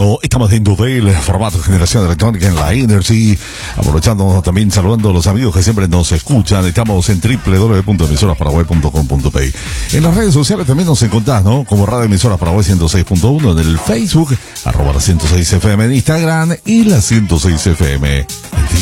radio. Estamos dentro del formato de Generación Electrónica en la Energy. Aprovechando también, saludando a los amigos que siempre nos escuchan. Estamos en www.emisorasparaguay.com.pe. En las redes sociales también nos encontrás, ¿no? Como Radio Emisoras Paraguay 106.1 en el Facebook, @ la 106 FM en Instagram y la 106 FM en